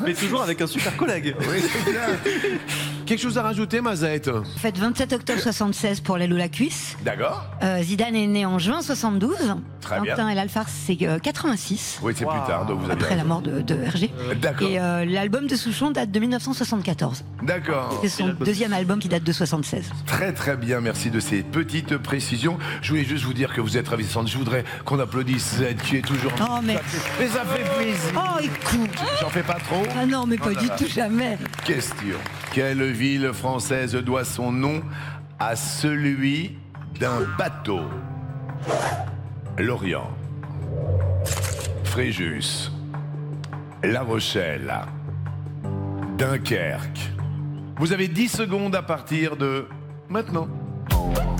Mais toujours avec un super collègue. Oui, c'est bien. Quelque chose à rajouter, Mazette? Faites 27 octobre 76 pour l'aile ou la cuisse. D'accord. Zidane est né en juin 72. Très bien. Tintin et l'Alphard, c'est 86. Oui, c'est plus tard, donc vous avez Après la mort de Hergé. D'accord. Et l'album de Souchon date de 1974. D'accord. C'est son deuxième album qui date de 76. Très très bien, merci de ces petites précisions. Je voulais juste vous dire que vous êtes ravissante. Je voudrais qu'on applaudisse Z qui est toujours... Oh, mais... Mais ça fait plaisir. Oh, écoute. J'en fais pas trop. Ah non, mais pas du tout, jamais. Question. Quelle ville française doit son nom à celui d'un bateau? Lorient, Fréjus, La Rochelle, Dunkerque. Vous avez 10 secondes à partir de maintenant.